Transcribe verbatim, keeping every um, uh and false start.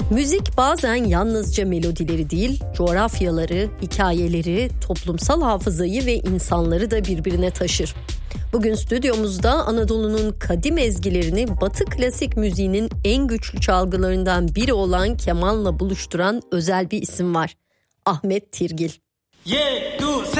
Müzik bazen yalnızca melodileri değil, coğrafyaları, hikayeleri, toplumsal hafızayı ve insanları da birbirine taşır. Bugün stüdyomuzda Anadolu'nun kadim ezgilerini Batı klasik müziğinin en güçlü çalgılarından biri olan kemanla buluşturan özel bir isim var. Ahmet Tirgil. Yeah,